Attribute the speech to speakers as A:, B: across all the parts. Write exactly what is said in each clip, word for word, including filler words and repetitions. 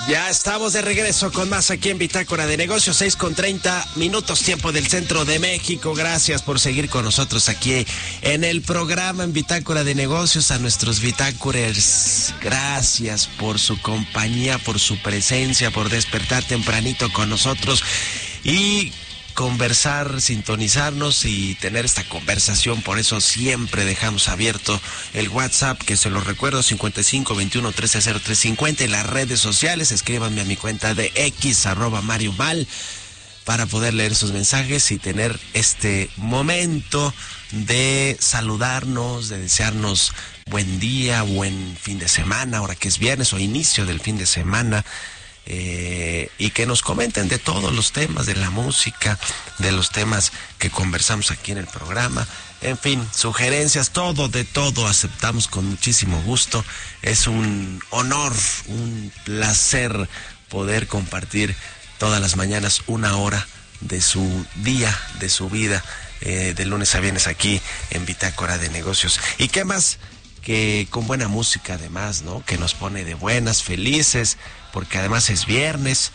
A: Ya estamos de regreso con más aquí en Bitácora de Negocios, seis con treinta minutos, tiempo del centro de México. Gracias por seguir con nosotros aquí en el programa en Bitácora de Negocios. A nuestros Bitácorers, gracias por su compañía, por su presencia, por despertar tempranito con nosotros y conversar, sintonizarnos y tener esta conversación. Por eso siempre dejamos abierto el WhatsApp, que se lo recuerdo, cincuenta y cinco veintiuno trece cero tres cincuenta, y las redes sociales. Escríbanme a mi cuenta de X, arroba Mario Mal, para poder leer sus mensajes y tener este momento de saludarnos, de desearnos buen día, buen fin de semana, ahora que es viernes o inicio del fin de semana. Eh, y que nos comenten de todos los temas, de la música, de los temas que conversamos aquí en el programa, en fin, sugerencias, todo, de todo aceptamos con muchísimo gusto. Es un honor, un placer poder compartir todas las mañanas una hora de su día, de su vida, eh, de lunes a viernes aquí en Bitácora de Negocios. ¿Y qué más? Que con buena música además, ¿no? Que nos pone de buenas, felices, porque además es viernes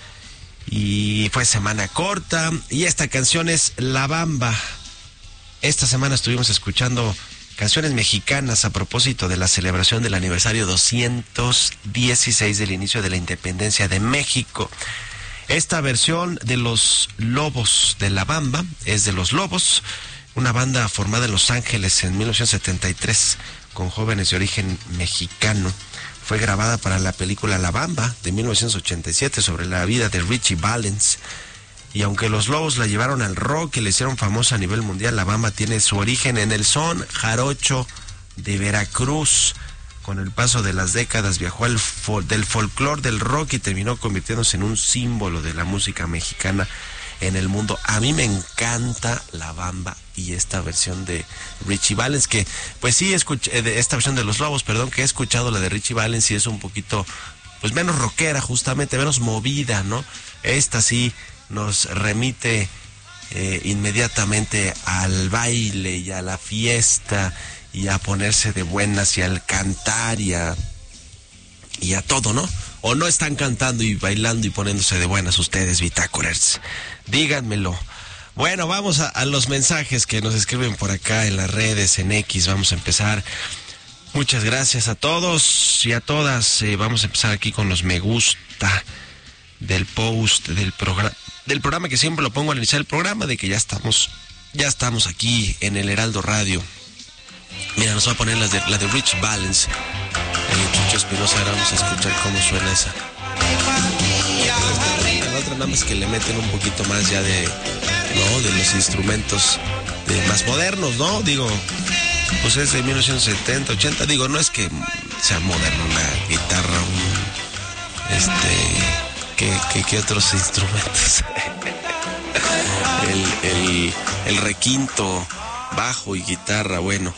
A: y fue semana corta. Y esta canción es La Bamba. Esta semana estuvimos escuchando canciones mexicanas a propósito de la celebración del aniversario doscientos dieciséis del inicio de la independencia de México. Esta versión de Los Lobos de La Bamba es de Los Lobos, una banda formada en Los Ángeles en mil novecientos setenta y tres con jóvenes de origen mexicano. Fue grabada para la película La Bamba de mil novecientos ochenta y siete sobre la vida de Ritchie Valens. Y aunque Los Lobos la llevaron al rock y le hicieron famosa a nivel mundial, La Bamba tiene su origen en el son jarocho de Veracruz. Con el paso de las décadas viajó al fol- del folclore del rock y terminó convirtiéndose en un símbolo de la música mexicana en el mundo. A mí me encanta La Bamba y esta versión de Ritchie Valens, que pues sí escuché, de esta versión de Los Lobos, perdón, que he escuchado la de Ritchie Valens y es un poquito pues menos rockera, justamente menos movida, ¿no? Esta sí nos remite eh, inmediatamente al baile y a la fiesta y a ponerse de buenas y al cantar y a y a todo, ¿no? ¿O no están cantando y bailando y poniéndose de buenas ustedes, Bitácorers? Díganmelo. Bueno, vamos a, a los mensajes que nos escriben por acá en las redes, en X. Vamos a empezar. Muchas gracias a todos y a todas. Eh, vamos a empezar aquí con los me gusta del post del programa, del programa que siempre lo pongo al iniciar el programa, de que ya estamos, ya estamos aquí en el Heraldo Radio. Mira, nos va a poner las de, la de Ritchie Valens. El Chucho Espinosa, ahora vamos a escuchar cómo suena esa. La otra nada más que le meten un poquito más ya de, ¿no? De los instrumentos de más modernos, ¿no? Digo, pues es de mil novecientos setenta, ochenta, digo, no es que sea moderno una guitarra, un, este, ¿qué, qué, qué otros instrumentos? el, el, el requinto, bajo y guitarra, bueno.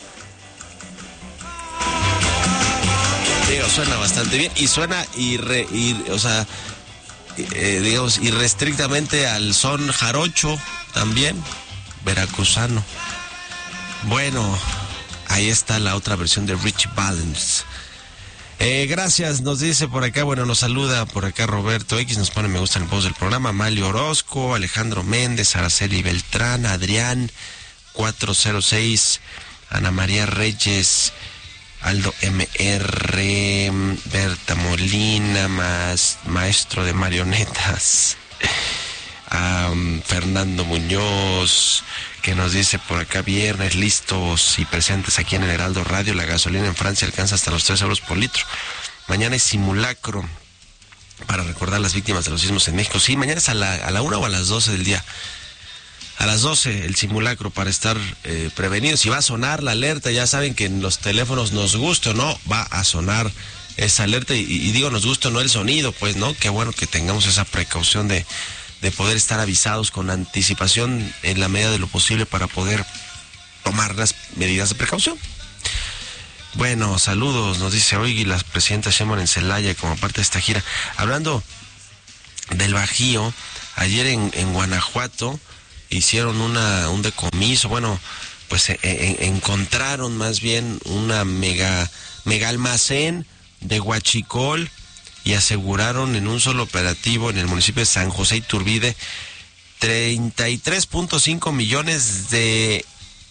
A: Digo, suena bastante bien y suena irre, ir, o sea, eh, digamos, irrestrictamente al son jarocho también, veracruzano. Bueno, ahí está la otra versión de Ritchie Valens. Eh, gracias, nos dice por acá, bueno, nos saluda por acá Roberto X, nos pone me gusta en el post del programa, Malio Orozco, Alejandro Méndez, Araceli Beltrán, Adrián cuatrocientos seis, Ana María Reyes, Aldo M R, Berta Molina, más maestro de marionetas, um, Fernando Muñoz, que nos dice por acá, viernes listos y presentes aquí en el Heraldo Radio. La gasolina en Francia alcanza hasta los tres euros por litro. Mañana es simulacro para recordar las víctimas de los sismos en México. Sí, mañana es a la, a la una o a las doce del día. A las doce el simulacro para estar eh, prevenidos. Y va a sonar la alerta, ya saben que en los teléfonos, nos guste o no, va a sonar esa alerta. Y, y digo nos gusta o no el sonido, pues, ¿no? Qué bueno que tengamos esa precaución de, de poder estar avisados con anticipación en la medida de lo posible para poder tomar las medidas de precaución. Bueno, saludos, nos dice hoy la presidenta Sheinbaum en Celaya como parte de esta gira. Hablando del Bajío, ayer en, en Guanajuato hicieron una un decomiso, bueno, pues eh, eh, encontraron más bien una mega mega almacén de huachicol y aseguraron en un solo operativo en el municipio de San José Iturbide treinta y tres punto cinco millones de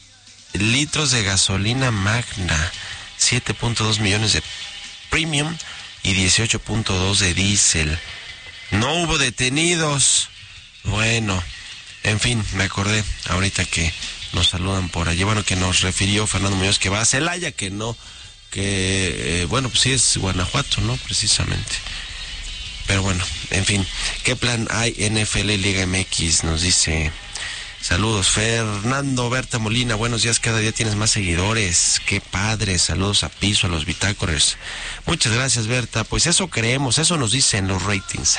A: litros de gasolina magna, siete punto dos millones de premium y dieciocho punto dos de diésel. No hubo detenidos. Bueno, en fin, me acordé ahorita que nos saludan por allí. Bueno, que nos refirió Fernando Muñoz que va a Celaya, que no, que, eh, bueno, pues sí es Guanajuato, ¿no? Precisamente. Pero bueno, en fin, ¿qué plan hay? N F L Liga M X nos dice... Saludos, Fernando Berta Molina, buenos días, cada día tienes más seguidores, qué padre, saludos a Piso, a los Bitácorers. Muchas gracias, Berta, pues eso creemos, eso nos dicen los ratings.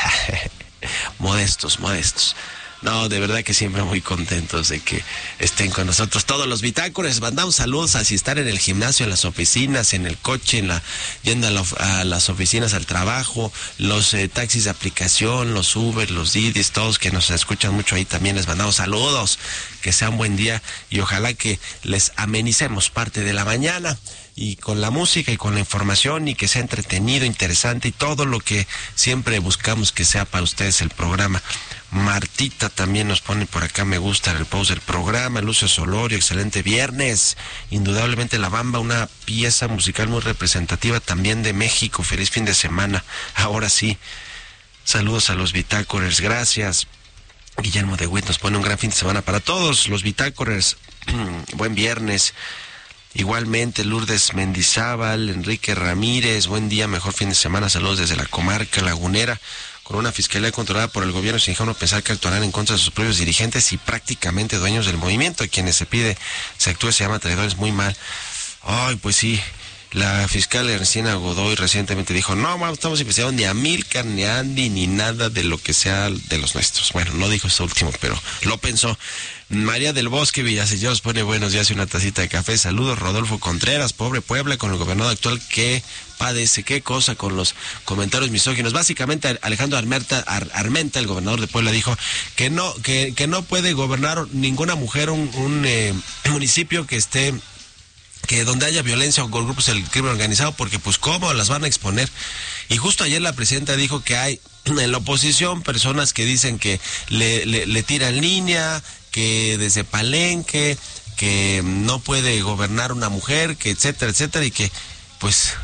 A: Modestos, modestos. No, de verdad que siempre muy contentos de que estén con nosotros todos los Bitácorers. Mandamos saludos a si están en el gimnasio, en las oficinas, en el coche, en la yendo a, la, a las oficinas al trabajo, los eh, taxis de aplicación, los Uber, los Didis, todos que nos escuchan mucho ahí también les mandamos saludos. Que sea un buen día y ojalá que les amenicemos parte de la mañana y con la música y con la información y que sea entretenido, interesante y todo lo que siempre buscamos que sea para ustedes el programa. Martita también nos pone por acá, me gusta el post del programa. Lucio Solorio, excelente viernes. Indudablemente La Bamba, una pieza musical muy representativa también de México. Feliz fin de semana. Ahora sí, saludos a los Bitácorers, gracias. Guillermo de Witt nos pone un gran fin de semana para todos los Bitácorers. Buen viernes. Igualmente Lourdes Mendizábal, Enrique Ramírez, buen día, mejor fin de semana, saludos desde la comarca lagunera. Con una fiscalía controlada por el gobierno, sin dejar uno pensar que actuarán en contra de sus propios dirigentes y prácticamente dueños del movimiento, a quienes se pide se actúe, se llama traidores, muy mal. Ay, pues sí, la fiscal Ernestina Godoy recientemente dijo, no, no estamos investigando ni a Milcar, ni a Andy, ni nada de lo que sea de los nuestros. Bueno, no dijo eso último, pero lo pensó. María del Bosque Villaseñor pone buenos días y una tacita de café. Saludos, Rodolfo Contreras, pobre Puebla, con el gobernador actual que padece, qué cosa con los comentarios misóginos. Básicamente Alejandro Armenta, Ar, Armenta, el gobernador de Puebla, dijo que no, que, que no puede gobernar ninguna mujer un, un eh, municipio que esté, que donde haya violencia o grupos del crimen organizado, porque pues cómo las van a exponer. Y justo ayer la presidenta dijo que hay en la oposición personas que dicen que le, le, le tiran línea, que desde Palenque, que no puede gobernar una mujer, que etcétera, etcétera, y que pues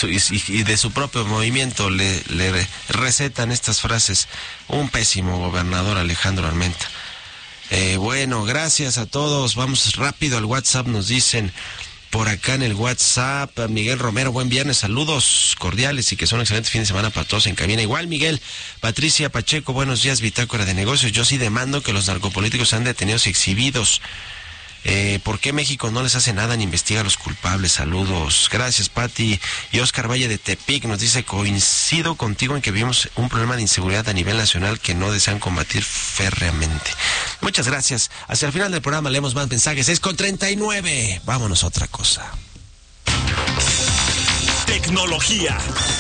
A: y de su propio movimiento le, le recetan estas frases. Un pésimo gobernador, Alejandro Armenta. Eh, bueno, gracias a todos. Vamos rápido al WhatsApp, nos dicen por acá en el WhatsApp, Miguel Romero, buen viernes, saludos cordiales y que son un excelente fin de semana para todos en cabina. Igual, Miguel. Patricia Pacheco, buenos días, Bitácora de Negocios. Yo sí demando que los narcopolíticos sean detenidos y exhibidos. Eh, ¿Por qué México no les hace nada ni investiga a los culpables? Saludos. Gracias, Pati. Y Oscar Valle de Tepic nos dice, coincido contigo en que vivimos un problema de inseguridad a nivel nacional que no desean combatir férreamente. Muchas gracias. Hacia el final del programa leemos más mensajes. seis con treinta y nueve. Vámonos a otra cosa.
B: Tecnología.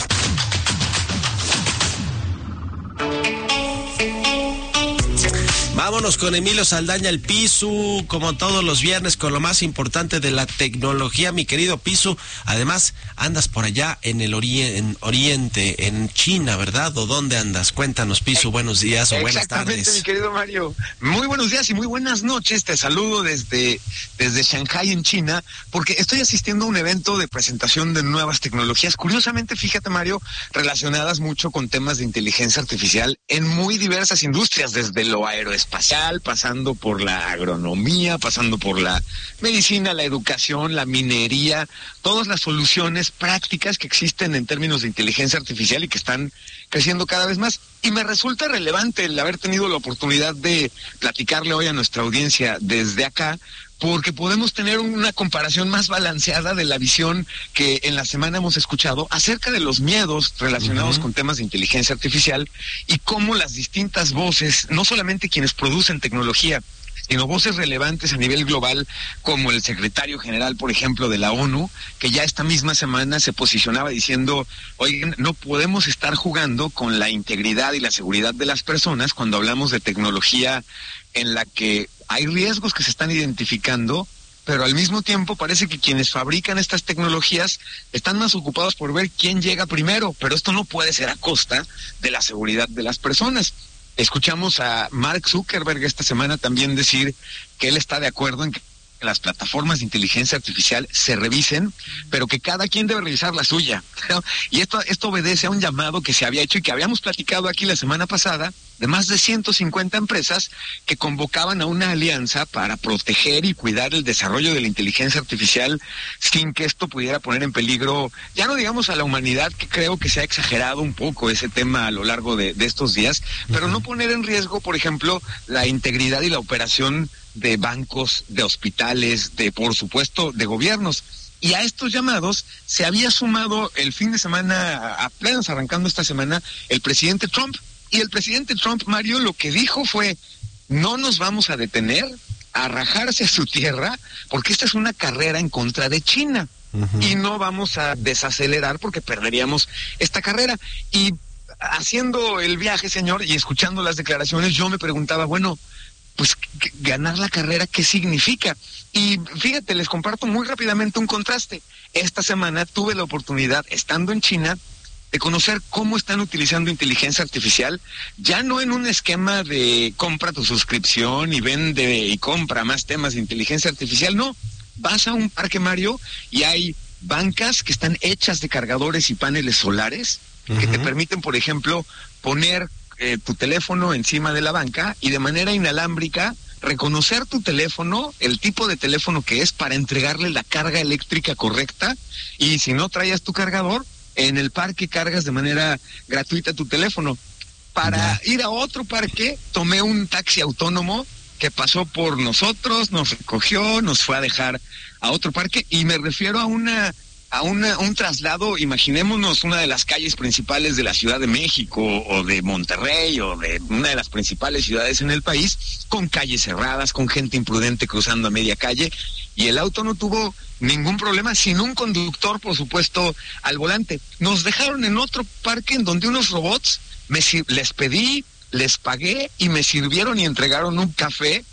A: Vámonos con Emilio Saldaña, el Pisu, como todos los viernes, con lo más importante de la tecnología, mi querido Pisu. Además, andas por allá en el ori- en Oriente, en China, ¿verdad? ¿O dónde andas? Cuéntanos, Pisu, buenos días o buenas tardes.
C: Exactamente, mi querido Mario. Muy buenos días y muy buenas noches. Te saludo desde, desde Shanghái, en China, porque estoy asistiendo a un evento de presentación de nuevas tecnologías. Curiosamente, fíjate, Mario, relacionadas mucho con temas de inteligencia artificial en muy diversas industrias, desde lo aeroespacial, pasando por la agronomía, pasando por la medicina, la educación, la minería, todas las soluciones prácticas que existen en términos de inteligencia artificial y que están creciendo cada vez más. Y me resulta relevante el haber tenido la oportunidad de platicarle hoy a nuestra audiencia desde acá, porque podemos tener una comparación más balanceada de la visión que en la semana hemos escuchado acerca de los miedos relacionados uh-huh. con temas de inteligencia artificial y cómo las distintas voces, no solamente quienes producen tecnología, sino voces relevantes a nivel global, como el secretario general, por ejemplo, de la ONU, que ya esta misma semana se posicionaba diciendo, oigan, no podemos estar jugando con la integridad y la seguridad de las personas cuando hablamos de tecnología en la que hay riesgos que se están identificando pero al mismo tiempo parece que quienes fabrican estas tecnologías están más ocupados por ver quién llega primero, pero esto no puede ser a costa de la seguridad de las personas. Escuchamos a Mark Zuckerberg esta semana también decir que él está de acuerdo en que las plataformas de inteligencia artificial se revisen, pero que cada quien debe revisar la suya, ¿no? Y esto, esto obedece a un llamado que se había hecho y que habíamos platicado aquí la semana pasada, de más de ciento cincuenta empresas que convocaban a una alianza para proteger y cuidar el desarrollo de la inteligencia artificial sin que esto pudiera poner en peligro, ya no digamos a la humanidad, que creo que se ha exagerado un poco ese tema a lo largo de, de estos días, pero no poner en riesgo, por ejemplo, la integridad y la operación de bancos, de hospitales, de, por supuesto, de gobiernos. Y a estos llamados se había sumado el fin de semana, apenas arrancando esta semana, el presidente Trump. Y el presidente Trump, Mario, lo que dijo fue: no nos vamos a detener a rajarse a su tierra, porque esta es una carrera en contra de China. Uh-huh. Y no vamos a desacelerar porque perderíamos esta carrera. Y haciendo el viaje, señor, y escuchando las declaraciones, yo me preguntaba, bueno, pues ganar la carrera, ¿qué significa? Y fíjate, les comparto muy rápidamente un contraste. Esta semana tuve la oportunidad, estando en China, de conocer cómo están utilizando inteligencia artificial, ya no en un esquema de compra tu suscripción y vende y compra más temas de inteligencia artificial, no. Vas a un parque, Mario, y hay bancas que están hechas de cargadores y paneles solares, uh-huh, que te permiten, por ejemplo, poner eh, tu teléfono encima de la banca y de manera inalámbrica reconocer tu teléfono, el tipo de teléfono que es, para entregarle la carga eléctrica correcta. Y si no traías tu cargador, en el parque cargas de manera gratuita tu teléfono. Para yeah. ir a otro parque, tomé un taxi autónomo que pasó por nosotros, nos recogió, nos fue a dejar a otro parque, y me refiero a una a una, un traslado, imaginémonos una de las calles principales de la Ciudad de México o de Monterrey o de una de las principales ciudades en el país, con calles cerradas, con gente imprudente cruzando a media calle, y el auto no tuvo ningún problema, sin un conductor, por supuesto, al volante. Nos dejaron en otro parque en donde unos robots, me, les pedí, les pagué y me sirvieron y entregaron un café.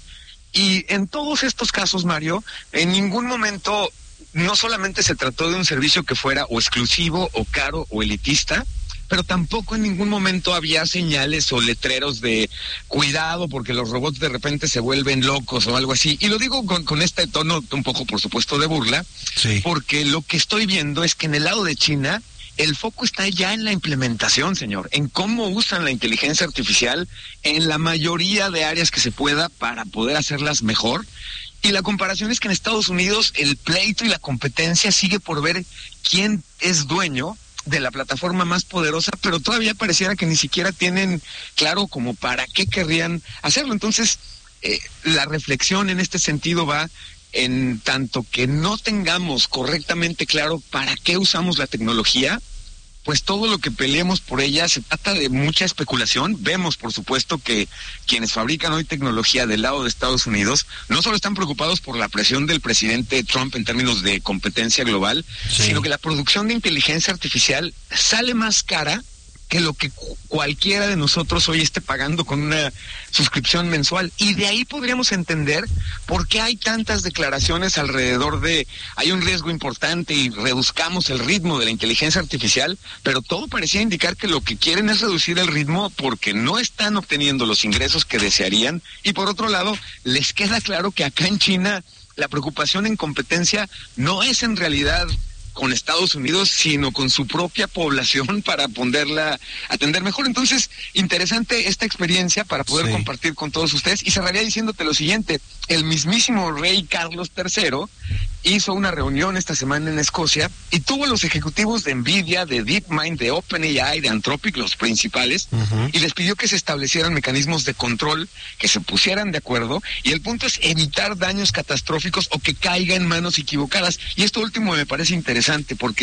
C: Y en todos estos casos, Mario, en ningún momento no solamente se trató de un servicio que fuera o exclusivo o caro o elitista, pero tampoco en ningún momento había señales o letreros de cuidado porque los robots de repente se vuelven locos o algo así. Y lo digo con, con este tono un poco, por supuesto, de burla, sí, porque lo que estoy viendo es que en el lado de China el foco está ya en la implementación, señor, en cómo usan la inteligencia artificial en la mayoría de áreas que se pueda para poder hacerlas mejor. Y la comparación es que en Estados Unidos el pleito y la competencia sigue por ver quién es dueño de la plataforma más poderosa, pero todavía pareciera que ni siquiera tienen claro como para qué querrían hacerlo. Entonces, eh, la reflexión en este sentido va en tanto que no tengamos correctamente claro para qué usamos la tecnología, pues todo lo que peleemos por ella se trata de mucha especulación. Vemos, por supuesto, que quienes fabrican hoy tecnología del lado de Estados Unidos no solo están preocupados por la presión del presidente Trump en términos de competencia global, sí, sino que la producción de inteligencia artificial sale más cara que lo que cualquiera de nosotros hoy esté pagando con una suscripción mensual. Y de ahí podríamos entender por qué hay tantas declaraciones alrededor de hay un riesgo importante y reduzcamos el ritmo de la inteligencia artificial, pero todo parecía indicar que lo que quieren es reducir el ritmo porque no están obteniendo los ingresos que desearían. Y por otro lado, les queda claro que acá en China la preocupación en competencia no es en realidad con Estados Unidos, sino con su propia población para poderla atender mejor. Entonces, interesante esta experiencia para poder sí. compartir con todos ustedes. Y cerraría diciéndote lo siguiente: el mismísimo rey Carlos tercero hizo una reunión esta semana en Escocia y tuvo los ejecutivos de Nvidia, de DeepMind, de OpenAI, de Anthropic, los principales, uh-huh. y les pidió que se establecieran mecanismos de control, que se pusieran de acuerdo, y el punto es evitar daños catastróficos o que caiga en manos equivocadas. Y esto último me parece interesante porque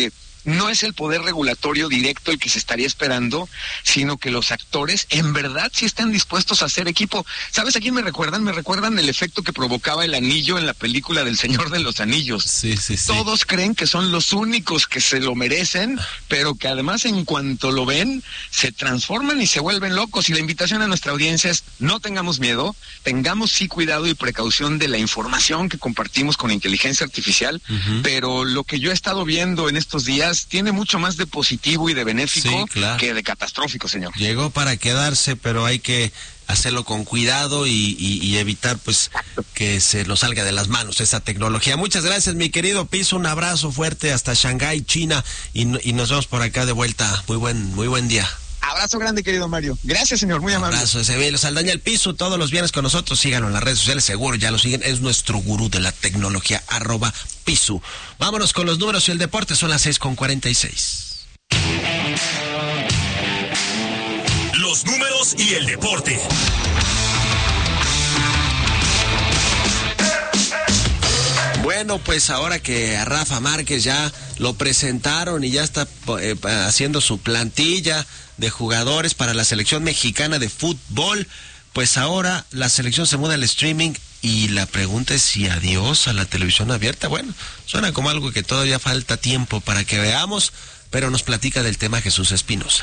C: no es el poder regulatorio directo el que se estaría esperando, sino que los actores en verdad sí están dispuestos a hacer equipo. ¿Sabes a quién me recuerdan? Me recuerdan el efecto que provocaba el anillo en la película del Señor de los Anillos.
A: Sí, sí, sí.
C: Todos creen que son los únicos que se lo merecen, pero que además en cuanto lo ven, se transforman y se vuelven locos. Y la invitación a nuestra audiencia es: no tengamos miedo, tengamos sí cuidado y precaución de la información que compartimos con inteligencia artificial, uh-huh. pero lo que yo he estado viendo en estos días tiene mucho más de positivo y de benéfico sí, claro. que de catastrófico, señor.
A: Llegó para quedarse, pero hay que hacerlo con cuidado y, y, y evitar pues Exacto. que se nos salga de las manos esa tecnología. Muchas gracias, mi querido Piso, un abrazo fuerte hasta Shanghái, China, y, y nos vemos por acá de vuelta. Muy buen, muy buen día.
C: Abrazo grande, querido Mario. Gracias, señor, muy amable.
A: Abrazo, Ezebiel Saldaña, el Piso, todos los viernes con nosotros. Síganlo en las redes sociales, seguro ya lo siguen. Es nuestro gurú de la tecnología, arroba Piso. Vámonos con los números y el deporte. Son las seis con cuarenta y seis.
B: Los números y el deporte.
A: Bueno, pues ahora que a Rafa Márquez ya lo presentaron y ya está eh, haciendo su plantilla de jugadores para la selección mexicana de fútbol, pues ahora la selección se muda al streaming y la pregunta es si adiós a la televisión abierta. Bueno, suena como algo que todavía falta tiempo para que veamos, pero nos platica del tema Jesús Espinosa.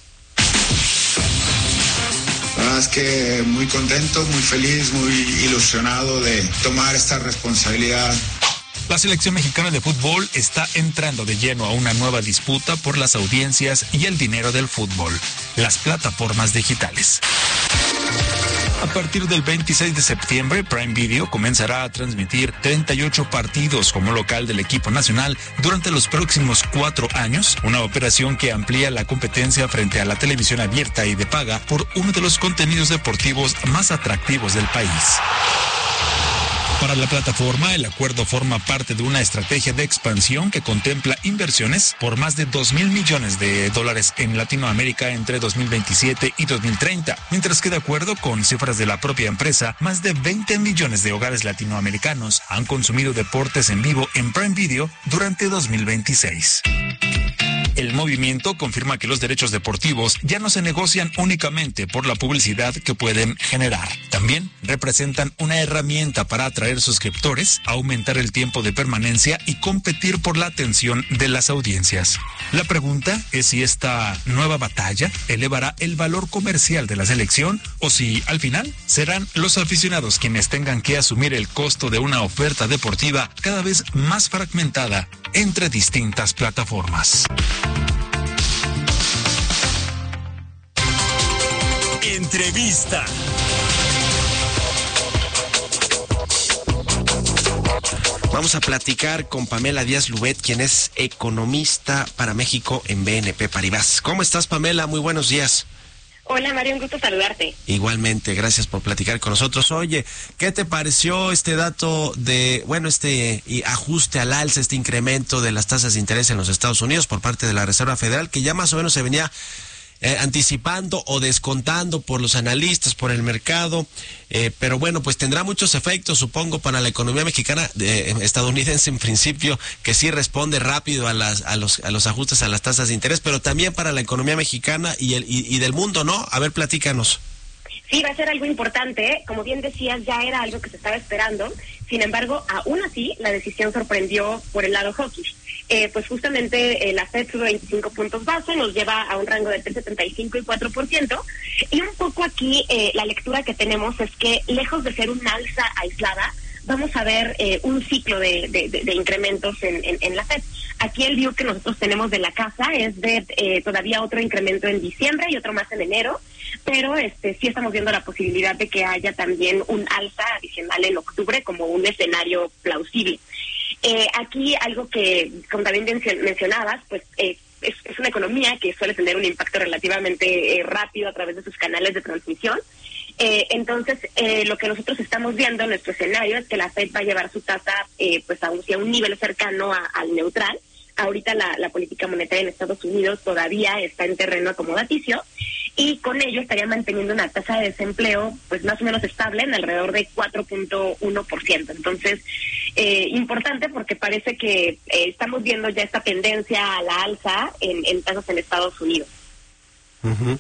D: La verdad es que muy contento, muy feliz, muy ilusionado de tomar esta responsabilidad.
E: La selección mexicana de fútbol está entrando de lleno a una nueva disputa por las audiencias y el dinero del fútbol, las plataformas digitales. A partir del veintiséis de septiembre, Prime Video comenzará a transmitir treinta y ocho partidos como local del equipo nacional durante los próximos cuatro años, una operación que amplía la competencia frente a la televisión abierta y de paga por uno de los contenidos deportivos más atractivos del país. Para la plataforma, el acuerdo forma parte de una estrategia de expansión que contempla inversiones por más de dos mil millones de dólares en Latinoamérica entre dos mil veintisiete y dos mil treinta, mientras que de acuerdo con cifras de la propia empresa, más de veinte millones de hogares latinoamericanos han consumido deportes en vivo en Prime Video durante dos mil veintiséis. El movimiento confirma que los derechos deportivos ya no se negocian únicamente por la publicidad que pueden generar. También representan una herramienta para atraer suscriptores, aumentar el tiempo de permanencia y competir por la atención de las audiencias. La pregunta es si esta nueva batalla elevará el valor comercial de la selección o si, al final, serán los aficionados quienes tengan que asumir el costo de una oferta deportiva cada vez más fragmentada entre distintas plataformas.
B: Entrevista.
A: Vamos a platicar con Pamela Díaz Lubet, quien es economista para México en B N P Paribas. ¿Cómo estás, Pamela? Muy buenos días.
F: Hola, Mario, un gusto saludarte.
A: Igualmente, gracias por platicar con nosotros. Oye, ¿qué te pareció este dato de, bueno, este ajuste al alza, este incremento de las tasas de interés en los Estados Unidos por parte de la Reserva Federal, que ya más o menos se venía Eh, anticipando o descontando por los analistas, por el mercado, eh, pero bueno, pues tendrá muchos efectos, supongo, para la economía mexicana, eh, estadounidense en principio, que sí responde rápido a las a los a los ajustes a las tasas de interés, pero también para la economía mexicana y el y, y del mundo, ¿no? A ver, platícanos.
F: Sí, va a ser algo importante, como bien decías, ya era algo que se estaba esperando. Sin embargo, aún así, la decisión sorprendió por el lado hawkish. Eh, pues justamente eh, la Fed sube veinticinco puntos base, nos lleva a un rango de tres punto setenta y cinco y cuatro por ciento. Y un poco aquí eh, la lectura que tenemos es que, lejos de ser un alza aislada, vamos a ver eh, un ciclo de, de, de, de incrementos en, en, en la Fed. Aquí el view que nosotros tenemos de la casa es de eh, todavía otro incremento en diciembre y otro más en enero, pero este sí estamos viendo la posibilidad de que haya también un alza adicional en octubre como un escenario plausible. Eh, aquí algo que, como también mencionabas, pues eh, es, es una economía que suele tener un impacto relativamente eh, rápido a través de sus canales de transmisión. Eh, entonces, eh, lo que nosotros estamos viendo en nuestro escenario es que la Fed va a llevar su tasa eh, pues a un, a un nivel cercano a, al neutral. Ahorita la, la política monetaria en Estados Unidos todavía está en terreno acomodaticio y con ello estaría manteniendo una tasa de desempleo pues más o menos estable en alrededor de cuatro punto uno por ciento. Entonces, eh, importante porque parece que eh, estamos viendo ya esta tendencia a la alza en, en tasas en Estados Unidos.
A: Uh-huh.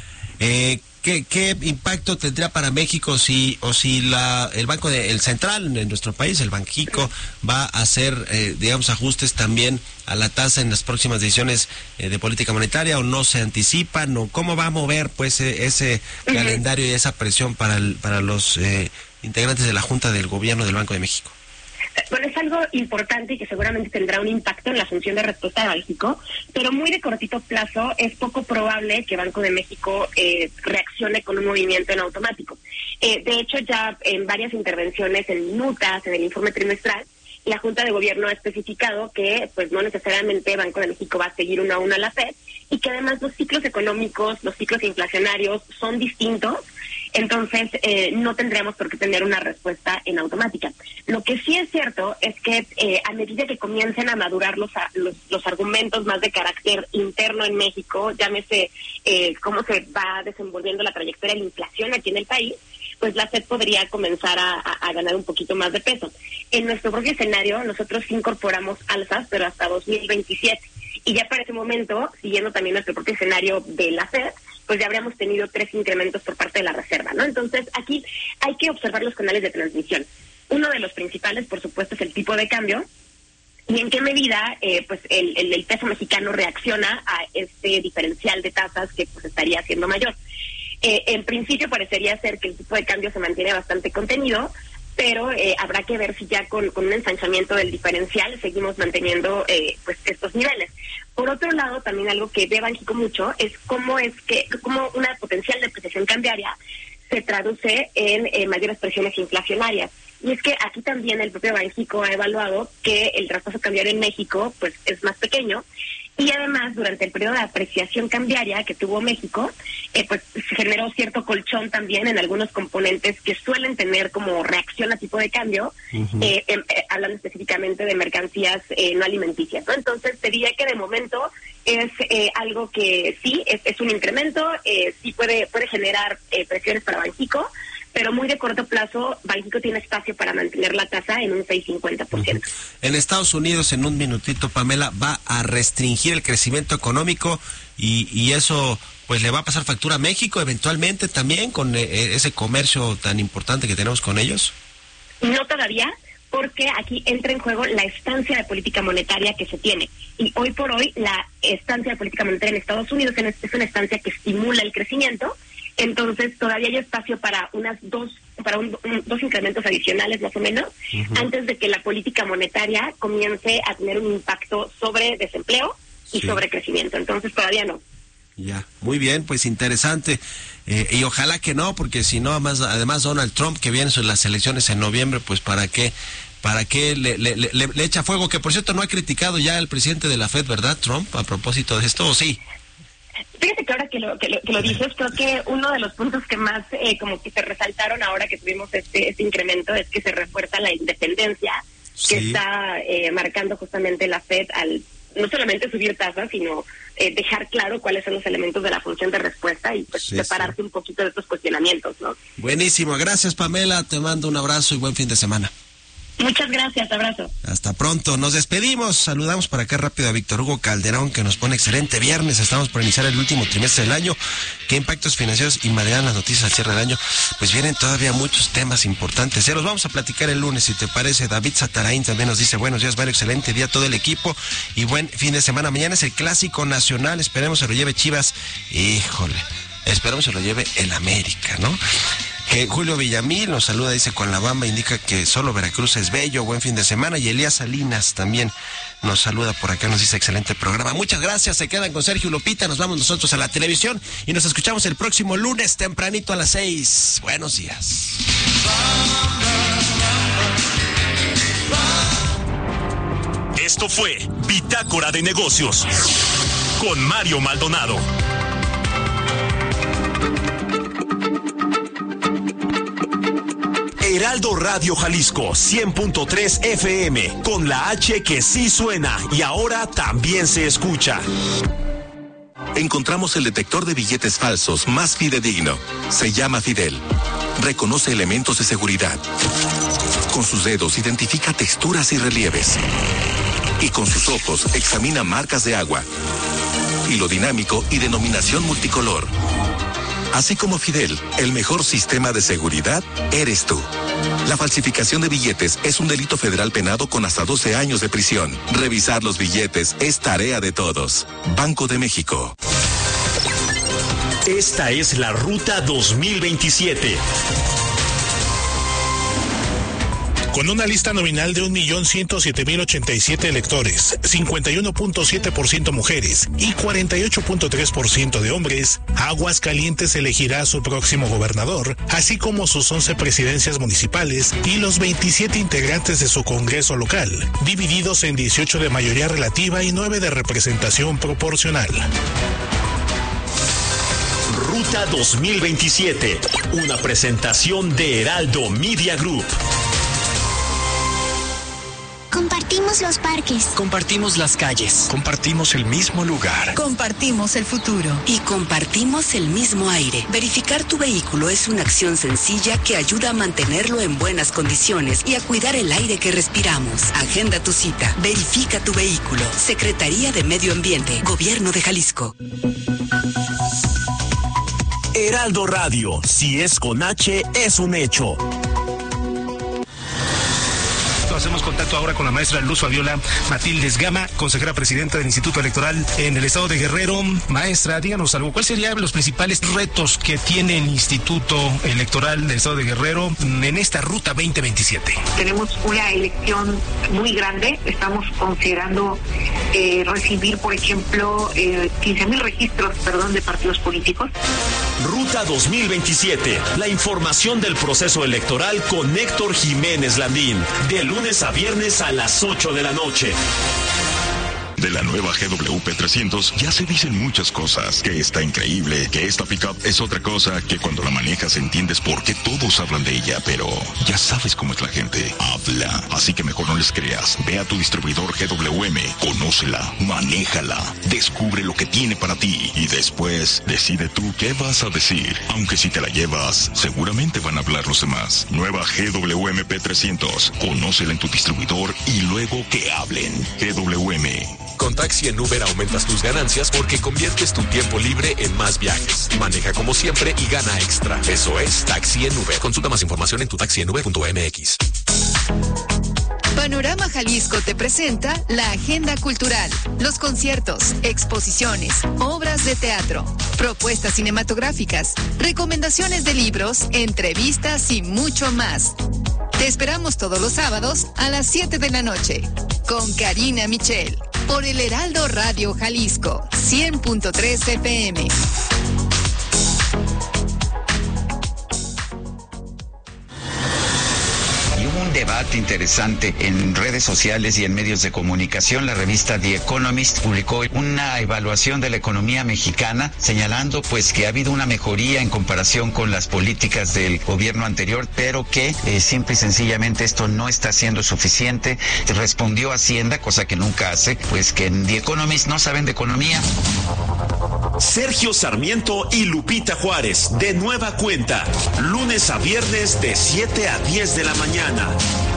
A: Eh, ¿qué, ¿Qué impacto tendría para México si o si la el Banco de, el Central en nuestro país, el Banxico, va a hacer, eh, digamos, ajustes también a la tasa en las próximas decisiones eh, de política monetaria, o no se anticipan, o cómo va a mover pues eh, ese uh-huh. calendario y esa presión para el, para los eh, integrantes de la Junta del Gobierno del Banco de México?
F: Bueno, es algo importante y que seguramente tendrá un impacto en la función de respuesta de Banxico, pero muy de cortito plazo. Es poco probable que Banco de México eh, reaccione con un movimiento en automático. Eh, de hecho, ya en varias intervenciones, en minutas, en el informe trimestral, la Junta de Gobierno ha especificado que pues no necesariamente Banco de México va a seguir uno a uno a la Fed, y que además los ciclos económicos, los ciclos inflacionarios son distintos. Entonces, eh, no tendríamos por qué tener una respuesta en automática. Lo que sí es cierto es que eh, a medida que comiencen a madurar los, los, los argumentos más de carácter interno en México, llámese eh, cómo se va desenvolviendo la trayectoria de la inflación aquí en el país, pues la Fed podría comenzar a, a, a ganar un poquito más de peso. En nuestro propio escenario, nosotros incorporamos alzas, pero hasta dos mil veintisiete. Y ya para ese momento, siguiendo también nuestro propio escenario de la Fed, pues ya habríamos tenido tres incrementos por parte de la Reserva, ¿no? Entonces, aquí hay que observar los canales de transmisión. Uno de los principales, por supuesto, es el tipo de cambio, y en qué medida eh, pues el, el, el peso mexicano reacciona a este diferencial de tasas que pues estaría siendo mayor. Eh, en principio parecería ser que el tipo de cambio se mantiene bastante contenido, pero eh, habrá que ver si ya con, con un ensanchamiento del diferencial seguimos manteniendo eh, pues estos niveles. Por otro lado, también algo que ve Banxico mucho es cómo es que cómo una potencial depreciación cambiaria se traduce en eh, mayores presiones inflacionarias. Y es que aquí también el propio Banxico ha evaluado que el traspaso cambiario en México pues es más pequeño, y además durante el periodo de apreciación cambiaria que tuvo México, eh, pues se generó cierto colchón también en algunos componentes que suelen tener como reacción a tipo de cambio, uh-huh. eh, eh, hablando específicamente de mercancías eh, no alimenticias, ¿no? Entonces te diría que de momento es eh, algo que sí, es, es un incremento, eh, sí puede, puede generar eh, presiones para Banxico, pero muy de corto plazo, Banxico tiene espacio para mantener la tasa en un seis cincuenta por ciento.
A: Uh-huh. En Estados Unidos, en un minutito, Pamela, va a restringir el crecimiento económico y, y eso pues le va a pasar factura a México eventualmente también con eh, ese comercio tan importante que tenemos con ellos.
F: No todavía, porque aquí entra en juego la estancia de política monetaria que se tiene. Y hoy por hoy, la estancia de política monetaria en Estados Unidos es una estancia que estimula el crecimiento. Entonces todavía hay espacio para unas dos para un, un, dos incrementos adicionales más o menos, uh-huh. antes de que la política monetaria comience a tener un impacto sobre desempleo y sí. sobre crecimiento. Entonces todavía no.
A: Ya, muy bien, pues interesante. Eh, y ojalá que no, porque si no, además, además Donald Trump, que viene en las elecciones en noviembre, pues para qué, para qué le, le, le, le echa fuego, que por cierto no ha criticado ya el presidente de la Fed, ¿verdad, Trump, a propósito de esto, o sí?
F: Fíjate que ahora que lo, que lo, que lo dices, creo que uno de los puntos que más eh, como que se resaltaron ahora que tuvimos este, este incremento es que se refuerza la independencia sí. que está eh, marcando justamente la Fed al no solamente subir tasas, sino eh, dejar claro cuáles son los elementos de la función de respuesta y pues sí, separarse sí. un poquito de estos cuestionamientos, ¿no?
A: Buenísimo, gracias Pamela, te mando un abrazo y buen fin de semana.
F: Muchas gracias, abrazo.
A: Hasta pronto, nos despedimos, saludamos por acá rápido a Víctor Hugo Calderón, que nos pone excelente viernes, estamos por iniciar el último trimestre del año. ¿Qué impactos financieros invadirán las noticias al cierre del año? Pues vienen todavía muchos temas importantes, se los vamos a platicar el lunes, si te parece. David Satarain también nos dice, buenos días, Mario, excelente día a todo el equipo y buen fin de semana. Mañana es el Clásico Nacional, esperemos se lo lleve Chivas, híjole, esperemos se lo lleve el América, ¿no? Que Julio Villamil nos saluda, dice, con la Bamba indica que solo Veracruz es bello, buen fin de semana. Y Elías Salinas también nos saluda por acá, nos dice excelente programa. Muchas gracias, se quedan con Sergio Lupita, nos vamos nosotros a la televisión y nos escuchamos el próximo lunes tempranito a las seis. Buenos días.
B: Esto fue Bitácora de Negocios con Mario Maldonado. Heraldo Radio Jalisco cien punto tres F M, con la H que sí suena y ahora también se escucha. Encontramos el detector de billetes falsos más fidedigno. Se llama Fidel. Reconoce elementos de seguridad,
G: Con sus dedos identifica texturas y relieves. Y con sus ojos examina marcas de agua. Hilo dinámico y denominación multicolor. Así como Fidel, el mejor sistema de seguridad eres tú. La falsificación de billetes es un delito federal penado con hasta doce años de prisión. Revisar los billetes es tarea de todos. Banco de México.
B: Esta es la Ruta dos mil veintisiete.
H: Con una lista nominal de un millón ciento siete mil ochenta y siete electores, cincuenta y uno punto siete por ciento mujeres y cuarenta y ocho punto tres por ciento de hombres, Aguascalientes elegirá a su próximo gobernador, así como sus once presidencias municipales y los veintisiete integrantes de su Congreso local, divididos en dieciocho de mayoría relativa y nueve de representación proporcional.
B: Ruta dos mil veintisiete, una presentación de Heraldo Media Group.
I: Compartimos los parques.
J: Compartimos las calles.
K: Compartimos el mismo lugar.
L: Compartimos el futuro.
M: Y compartimos el mismo aire. Verificar tu vehículo es una acción sencilla que ayuda a mantenerlo en buenas condiciones y a cuidar el aire que respiramos. Agenda tu cita. Verifica tu vehículo. Secretaría de Medio Ambiente. Gobierno de Jalisco.
B: Heraldo Radio, si es con H, es un hecho.
N: Hacemos contacto ahora con la maestra Luz Fabiola Matildes Gama, consejera presidenta del Instituto Electoral en el estado de Guerrero. Maestra, díganos algo, ¿cuáles serían los principales retos que tiene el Instituto Electoral del estado de Guerrero en esta ruta veinte veintisiete?
O: Tenemos una elección muy grande, estamos considerando eh, recibir, por ejemplo, eh, quince mil registros, perdón, de partidos políticos.
B: Ruta dos mil veintisiete, la información del proceso electoral con Héctor Jiménez Landín, de lunes a viernes a las ocho de la noche.
P: De la nueva G W P trescientos ya se dicen muchas cosas, que está increíble, que esta pickup es otra cosa, que cuando la manejas entiendes por qué todos hablan de ella, pero ya sabes cómo es la gente, habla, así que mejor no les creas. Ve a tu distribuidor G W M, conócela, manéjala, descubre lo que tiene para ti y después decide tú qué vas a decir, aunque si te la llevas, seguramente van a hablar los demás. Nueva G W M P trescientos, conócela en tu distribuidor y luego que hablen. G W M.
Q: Con Taxi en Uber aumentas tus ganancias porque conviertes tu tiempo libre en más viajes. Maneja como siempre y gana extra. Eso es Taxi en Uber. Consulta más información en tu taxi en uber punto m x.
L: Panorama Jalisco te presenta la agenda cultural, los conciertos, exposiciones, obras de teatro, propuestas cinematográficas, recomendaciones de libros, entrevistas y mucho más. Te esperamos todos los sábados a las siete de la noche con Karina Michel por el Heraldo Radio Jalisco cien punto tres F M.
R: Un debate interesante en redes sociales y en medios de comunicación. La revista The Economist publicó una evaluación de la economía mexicana, señalando pues que ha habido una mejoría en comparación con las políticas del gobierno anterior, pero que eh, simple y sencillamente esto no está siendo suficiente. Respondió Hacienda, cosa que nunca hace, pues que en The Economist no saben de economía.
B: Sergio Sarmiento y Lupita Juárez, de nueva cuenta, lunes a viernes de siete a diez de la mañana.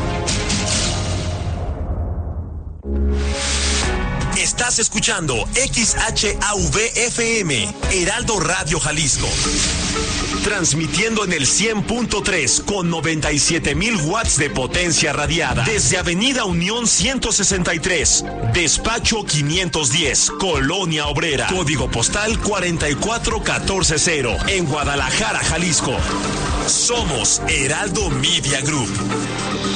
B: Estás escuchando X H A V F M, Heraldo Radio Jalisco. Transmitiendo en el cien punto tres con noventa y siete mil watts de potencia radiada. Desde Avenida Unión ciento sesenta y tres, Despacho quinientos diez, Colonia Obrera. Código postal cuarenta y cuatro catorce cero, en Guadalajara, Jalisco. Somos Heraldo Media Group.